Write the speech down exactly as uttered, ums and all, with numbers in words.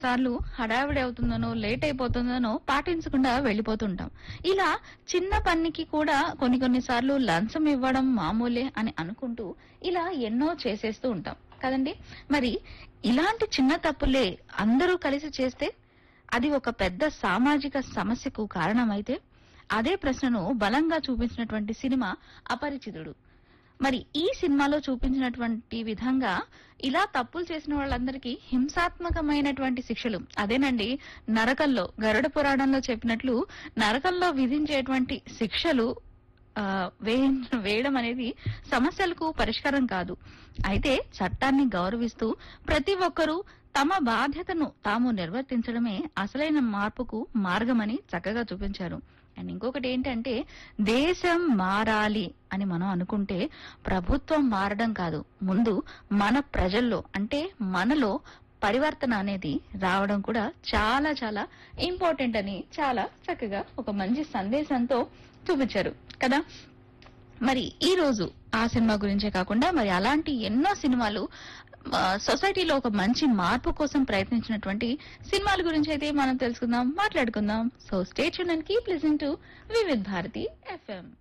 సార్లు హడావిడి అవుతుందనో లేట్ అయిపోతుందనో పాటించకుండా వెళ్ళిపోతుంటాం. ఇలా చిన్న పనికి కూడా కొన్ని కొన్ని సార్లు లంచం ఇవ్వడం మామూలే అని అనుకుంటూ ఇలా ఎన్నో చేసేస్తూ ఉంటాం కదండి. మరి ఇలాంటి చిన్న తప్పులే అందరూ కలిసి చేస్తే అది ఒక పెద్ద సామాజిక సమస్యకు కారణమైతే అదే ప్రశ్నను బలంగా చూపించినటువంటి సినిమా అపరిచితుడు. మరి ఈ సినిమాలో చూపించినటువంటి విధంగా ఇలా తప్పులు చేసిన వాళ్ళందరికీ హింసాత్మకమైనటువంటి శిక్షలు, అదేనండి నరకంలో గరుడ పురాణంలో చెప్పినట్లు నరకంలో విధించేటువంటి శిక్షలు ఆ, వేయ- వేయడం అనేది సమస్యలకు పరిష్కారం కాదు. అయితే చట్టాన్ని గౌరవిస్తూ ప్రతి ఒక్కరూ తమ బాధ్యతను తాము నిర్వర్తించడమే అసలైన మార్పుకు మార్గమని చక్కగా చూపించారు. అండ్ ఇంకొకటి ఏంటంటే దేశం మారాలి అని మనం అనుకుంటే ప్రభుత్వం మారడం కాదు, ముందు మన ప్రజల్లో అంటే మనలో పరివర్తన అనేది రావడం కూడా చాలా చాలా ఇంపార్టెంట్ అని చాలా చక్కగా ఒక మంచి సందేశంతో చూపించారు కదా. మరి ఈ రోజు ఆ సినిమా గురించే కాకుండా మరి అలాంటి ఎన్నో సినిమాలు ఆ, సొసైటీలో ఒక మంచి మార్పు కోసం ప్రయత్నించినటువంటి సినిమాల గురించి అయితే మనం తెలుసుకుందాం, మాట్లాడుకుందాం. So stay tune and keep listening to Vividh Bharati FM.